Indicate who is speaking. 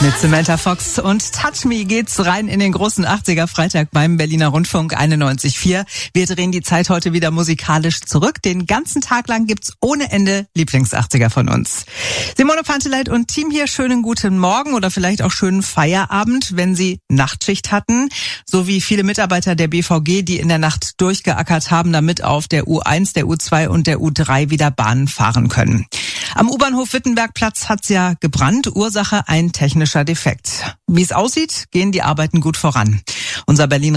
Speaker 1: Mit Samantha Fox und Touch Me geht's rein in den großen 80er Freitag beim Berliner Rundfunk 91.4. Wir drehen die Zeit heute wieder musikalisch zurück. Den ganzen Tag lang gibt's ohne Ende Lieblings-80er von uns. Simone Panteleit und Team hier, schönen guten Morgen oder vielleicht auch schönen Feierabend, wenn Sie Nachtschicht hatten. So wie viele Mitarbeiter der BVG, die in der Nacht durchgeackert haben, damit auf der U1, der U2 und der U3 wieder Bahnen fahren können. Am U-Bahnhof Wittenbergplatz hat's ja gebrannt. Ursache ein technischer Defekt. Wie es aussieht, gehen die Arbeiten gut voran. Unser Berlin